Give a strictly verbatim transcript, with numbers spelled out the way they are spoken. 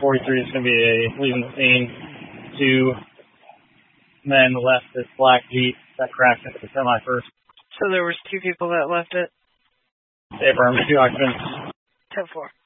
forty-three is going to be a leaving the scene. Two men left this black Jeep that crashed into the semi first. So there was two people that left it? They affirmed, two occupants. ten four.